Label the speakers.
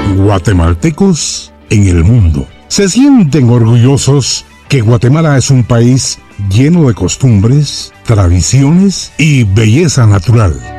Speaker 1: Guatemaltecos en el mundo se sienten orgullosos que Guatemala es un país lleno de costumbres, tradiciones y belleza natural.